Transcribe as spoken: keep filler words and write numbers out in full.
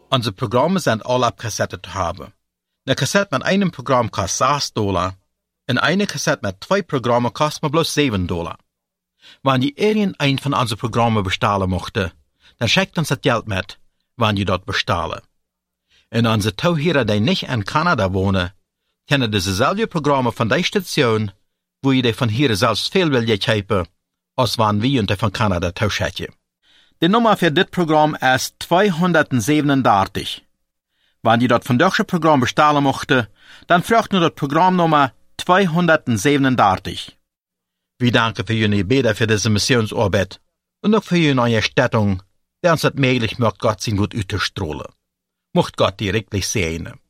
Unsere Programme sind alle auf Kassette zu haben. Eine Kassette mit einem Programm kostet sechs Dollar und eine Kassette mit zwei Programmen kostet mir bloß sieben Dollar. Wenn ihr irgendein von unseren Programmen bestellen möchte, dann schickt uns das Geld mit, wenn ihr dort bestellen. Und unsere Zuhörer, die nicht in Kanada wohnen, kennen dieselbe Programme von der Station, wo ihr die von hier selbst viel will haben, als wenn wir und die von Kanada tauschen. Die Nummer für dit Programm ist zweihundertsiebenunddreißig. Wenn ihr dort von deutschen Programm bestellen möchte, dann fragt nur das Programmnummer zweihundertsiebenunddreißig. Wir danken für Ihre Bete für diese Missionsarbeit und auch für Ihre Erstattung, der uns das möglich macht, Gott sein Gut auszustrahlen. Mocht Gott die wirklich segnen.